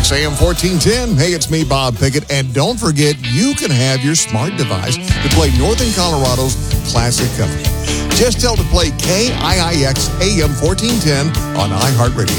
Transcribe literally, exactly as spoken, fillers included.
It's A M fourteen ten. Hey, it's me, Bob Pickett. And don't forget, you can have your smart device to play Northern Colorado's classic country. Just tell it to play K I I X A M fourteen ten on iHeartRadio.